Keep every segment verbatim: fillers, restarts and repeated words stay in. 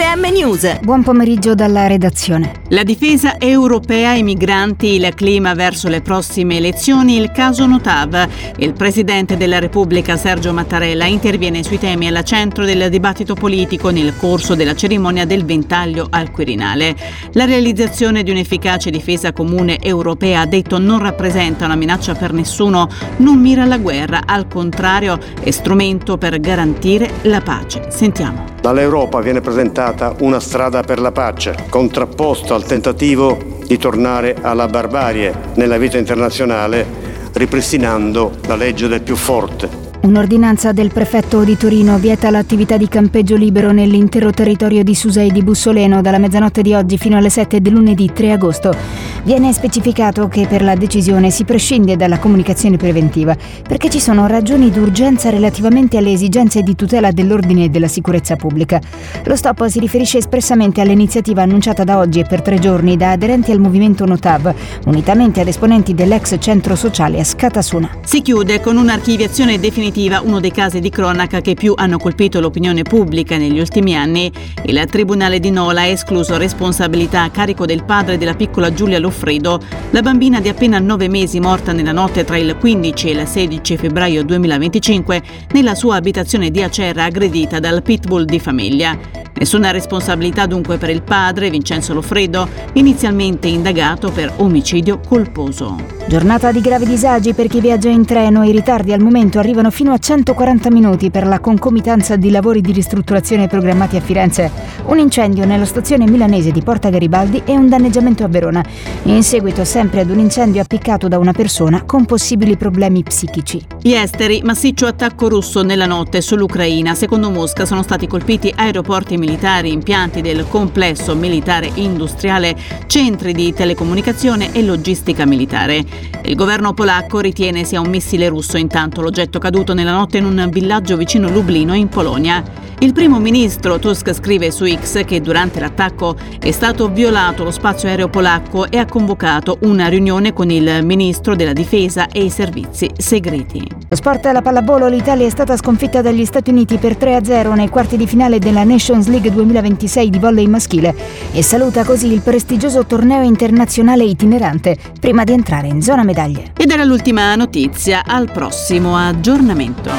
M News. Buon pomeriggio dalla redazione. La difesa europea, i migranti, il clima verso le prossime elezioni, il caso Notav. Il Presidente della Repubblica Sergio Mattarella interviene sui temi al centro del dibattito politico nel corso della cerimonia del Ventaglio al Quirinale. La realizzazione di un'efficace difesa comune europea, ha detto, non rappresenta una minaccia per nessuno, non mira alla guerra, al contrario è strumento per garantire la pace. Sentiamo. Dall'Europa viene presentata una strada per la pace, contrapposta al tentativo di tornare alla barbarie nella vita internazionale, ripristinando la legge del più forte. Un'ordinanza del prefetto di Torino vieta l'attività di campeggio libero nell'intero territorio di Susa e di Bussoleno dalla mezzanotte di oggi fino alle sette del lunedì tre agosto. Viene specificato che per la decisione si prescinde dalla comunicazione preventiva perché ci sono ragioni d'urgenza relativamente alle esigenze di tutela dell'ordine e della sicurezza pubblica. Lo stop si riferisce espressamente all'iniziativa annunciata da oggi e per tre giorni da aderenti al movimento Notav, unitamente ad esponenti dell'ex centro sociale a Scatasuna. Si chiude con un'archiviazione definitiva uno dei casi di cronaca che più hanno colpito l'opinione pubblica negli ultimi anni. Il Tribunale di Nola ha escluso responsabilità a carico del padre della piccola Giulia Loffredo, la bambina di appena nove mesi morta nella notte tra il quindici e il sedici febbraio duemilaventicinque nella sua abitazione di Acerra, aggredita dal pitbull di famiglia. Nessuna responsabilità dunque per il padre, Vincenzo Loffredo, inizialmente indagato per omicidio colposo. Giornata di gravi disagi per chi viaggia in treno. I ritardi al momento arrivano fino a centoquaranta minuti per la concomitanza di lavori di ristrutturazione programmati a Firenze, un incendio nella stazione milanese di Porta Garibaldi e un danneggiamento a Verona, in seguito sempre ad un incendio appiccato da una persona con possibili problemi psichici. Gli esteri, massiccio attacco russo nella notte sull'Ucraina. Secondo Mosca sono stati colpiti aeroporti militari, impianti del complesso militare industriale, centri di telecomunicazione e logistica militare. Il governo polacco ritiene sia un missile russo, intanto l'oggetto caduto nella notte in un villaggio vicino Lublino in Polonia. Il primo ministro Tusk scrive su X che durante l'attacco è stato violato lo spazio aereo polacco e ha convocato una riunione con il ministro della difesa e i servizi segreti. Lo sport alla pallavolo, l'Italia è stata sconfitta dagli Stati Uniti per tre a zero nei quarti di finale della Nations League duemilaventisei di volley maschile e saluta così il prestigioso torneo internazionale itinerante prima di entrare in zona medaglie. Ed era l'ultima notizia, al prossimo aggiornamento.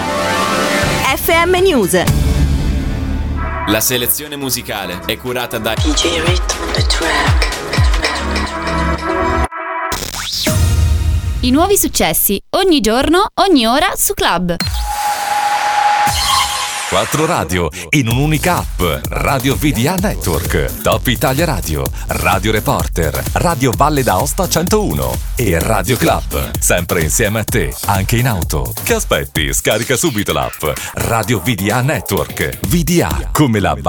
F M News. La selezione musicale è curata da D J Rhythm the Track. I nuovi successi, ogni giorno, ogni ora su Club. Quattro radio in un'unica app. Radio V D A Network, Top Italia Radio, Radio Reporter, Radio Valle d'Aosta centouno e Radio Club. Sempre insieme a te, anche in auto. Che aspetti? Scarica subito l'app Radio V D A Network. V D A come la